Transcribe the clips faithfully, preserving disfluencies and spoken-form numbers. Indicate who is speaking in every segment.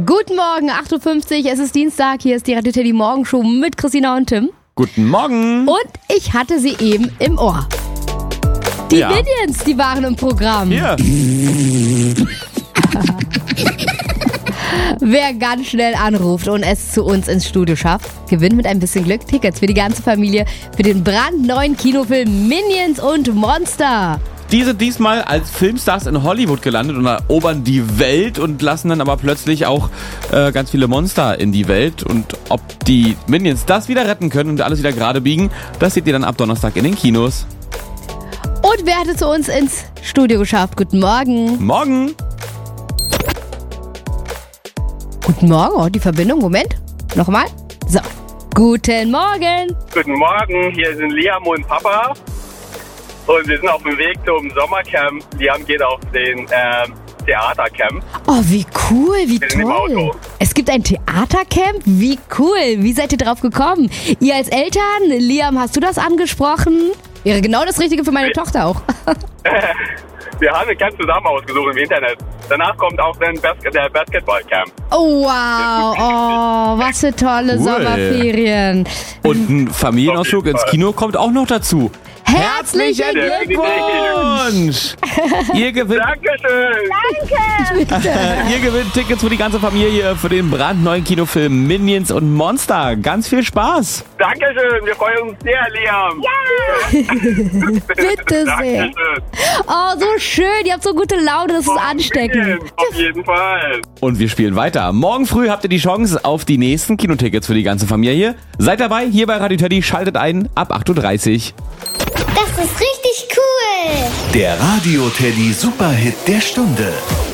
Speaker 1: Guten Morgen, acht Uhr fünfzig, es ist Dienstag, hier ist die Radio Teddy Morgenshow mit Christina und Tim.
Speaker 2: Guten Morgen.
Speaker 1: Und ich hatte sie eben im Ohr. Die
Speaker 2: Ja.
Speaker 1: Minions, die waren im Programm.
Speaker 2: Hier.
Speaker 1: Wer ganz schnell anruft und es zu uns ins Studio schafft, gewinnt mit ein bisschen Glück Tickets für die ganze Familie für den brandneuen Kinofilm Minions und Monster.
Speaker 2: Die sind diesmal als Filmstars in Hollywood gelandet und erobern die Welt und lassen dann aber plötzlich auch äh, ganz viele Monster in die Welt. Und ob die Minions das wieder retten können und alles wieder gerade biegen, das seht ihr dann ab Donnerstag in den Kinos.
Speaker 1: Und wer hat es zu uns ins Studio geschafft? Guten Morgen.
Speaker 2: Morgen.
Speaker 1: Guten Morgen. Oh, die Verbindung. Moment. Nochmal. So. Guten Morgen.
Speaker 3: Guten Morgen, hier sind Liam und Papa und wir sind auf dem Weg zum Sommercamp. Liam geht auf den ähm, Theatercamp.
Speaker 1: Oh, wie cool, wie
Speaker 3: Wir sind im
Speaker 1: toll.
Speaker 3: Auto.
Speaker 1: Es gibt ein Theatercamp? Wie cool. Wie seid ihr drauf gekommen? Ihr als Eltern, Liam, hast du das angesprochen? Wäre genau das Richtige für meine
Speaker 3: Nee.
Speaker 1: Tochter auch.
Speaker 3: Wir haben ein Camp zusammen ausgesucht im Internet. Danach kommt auch dann Bas- der Basketballcamp.
Speaker 1: Oh, wow. Oh, was für tolle
Speaker 2: Cool.
Speaker 1: Sommerferien.
Speaker 2: Und ein Familienausflug ins Kino kommt auch noch dazu.
Speaker 1: Herzlichen
Speaker 2: Glückwunsch! Ihr gewinnt,
Speaker 3: Dankeschön!
Speaker 2: ihr gewinnt Tickets für die ganze Familie für den brandneuen Kinofilm Minions und Monster. Ganz viel Spaß!
Speaker 3: Dankeschön, wir freuen uns sehr, Liam. Ja!
Speaker 1: Bitte sehr.
Speaker 3: Dankeschön.
Speaker 1: Oh, so schön. Ihr habt so gute Laune. Das ist ansteckend.
Speaker 3: Auf jeden Fall.
Speaker 2: Und wir spielen weiter. Morgen früh habt ihr die Chance auf die nächsten Kinotickets für die ganze Familie. Seid dabei, hier bei Radio Teddy, schaltet ein ab acht Uhr dreißig.
Speaker 4: Das ist richtig cool.
Speaker 5: Der Radio Teddy Superhit der Stunde.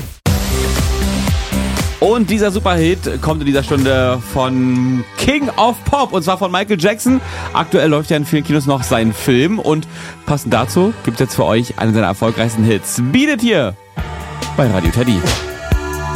Speaker 2: Und dieser Superhit kommt in dieser Stunde von King of Pop, und zwar von Michael Jackson. Aktuell läuft ja in vielen Kinos noch sein Film und passend dazu gibt es jetzt für euch einen seiner erfolgreichsten Hits. Beat It hier bei Radio Teddy.